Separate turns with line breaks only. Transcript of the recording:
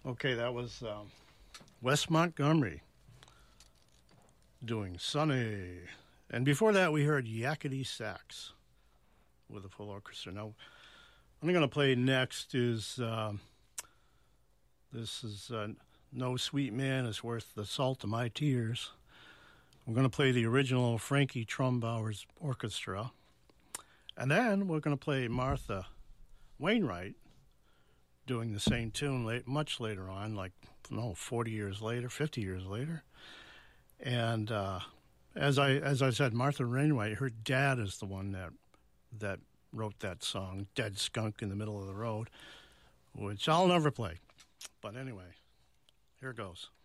Okay, that was Wes Montgomery doing Sunny. And before that, we heard Yakety Sax with a full orchestra. Now, what I'm going to play next is this is No Sweet Man is Worth the Salt of My Tears. We're going to play the original Frankie Trumbauer's orchestra. And then we're going to play Martha Wainwright doing the same tune much later on, 40 years later, 50 years later. And as I said, Martha Wainwright, her dad is the one that wrote that song, Dead Skunk in the Middle of the Road, which I'll never play. But anyway, here goes.